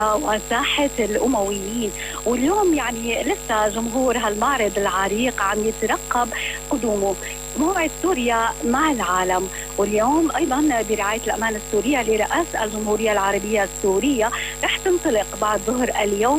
وساحة الأمويين. واليوم يعني لسه جمهور هالمعرض العريق عم يترقب قدومه. موعد سوريا مع العالم، واليوم أيضا برعاية الأمان السورية لرئاسة الجمهورية العربية السورية رح تنطلق بعد ظهر اليوم